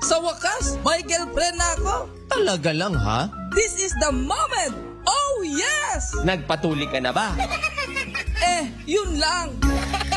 Sa wakas, may girlfriend na ako. Talaga lang ha? This is the moment! Oh yes! Nagpatuli ka na ba? Yun lang.